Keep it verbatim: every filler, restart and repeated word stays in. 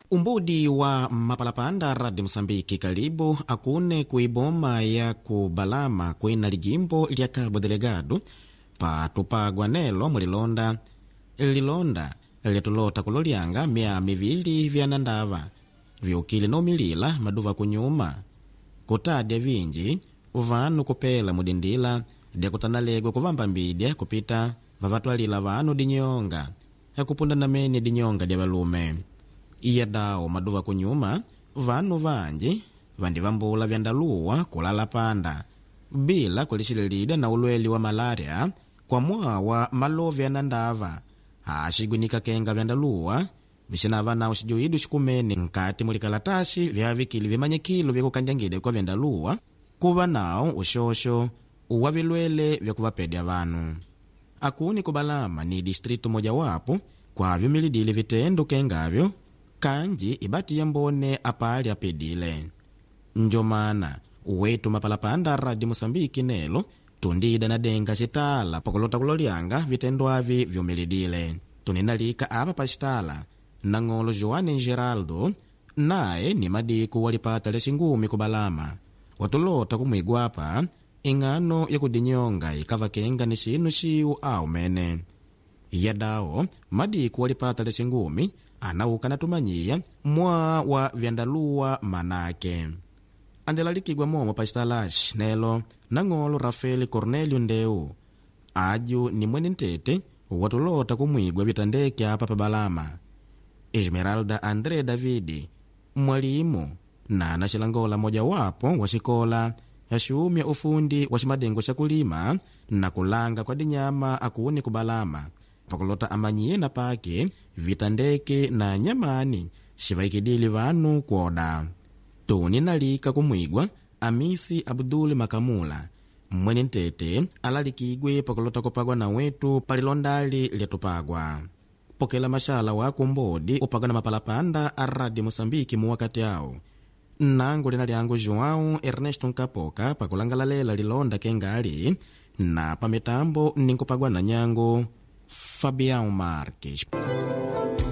Umbudi wa mapalapanda Radio Msambiki karibu akune kuiboma ya kubalama kwina lijimbo lya Cabo Delegado pa tupagwa nelo mulilonda lilonda lyatulota kulolyanga mia mivili vya nandava vyukili nomilila maduva kunyuma kutadya vinji vanu kupela mudindila dya kutanalegwa kuvamba mbidya kupita vavatwalila vanu dinyonga yakupunda namene dinyonga dya valume iya dao maduva kunyuma vanu vanji vandivambula vyandaluwa kulala panda bila kulisililida na ulweli wa malaria kwa mwawa malovi anandava ashigwinika kenga vyandaluwa visinava nao sijuidu shikumeni nkati mulikalatasi vya vikili vimanyikilo vyakukandjangide kwa vyandaluwa kuva nao ushosho uwa vilwele vyakuvapedya vanu akuni kubalama ni distrito moja wapo kwa vyumilidili vitendo kengavyo kanji ibati ya mbone apali apedile njomana uwetu mapalapanda Radio Msambiki nelo tundida na denga chitala pakulota kulolyanga vitendo avi vyumilidile tuninalika apa pachitala nang'olo Joane Geraldo naye ni madiku walipata lesingumi kubalama watulota kumwigwapa ing'ano ya kudinyonga ikava kenga ni sinu shiu au mene yadao madiku walipata lesingumi anauka natumanyiya mwa wa vyandaluwa manake andelalikigwa momo pachitalashi nelo nang'olo Rafael Cornelio Ndeu aju ni mwene ntete watulota kumwigwa vitandeke apa pabalama Esmeralda Andre Davidi mwalimu na anachilangola moja wapo wa shikola yashumya ufundi wa shimadengo sha kulima na kulanga kwa dinyama akuni kubalama pakulota amanyiye na pake vitandeke na nyamani shivaikidili vanu kuoda tuni nalika kumwigwa Amisi Abdul Makamula mwene ntete alalikigwe pakulota kupagwa na wetu palilondali lyatupagwa pokela mashala wa kumbodi upagwa na mapalapanda a Radio Msambiki muwakati ao nangu lina lyangu João Ernesto Nkapoka pakulangalalela lilonda kengali na pametambo ninkupagwa na nyangu Fabião Marques.